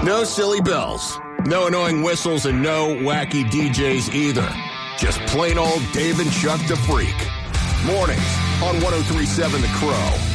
No silly bells, no annoying whistles, and no wacky DJs either. Just plain old Dave and Chuck the Freak. Mornings on 103.7 The Crow.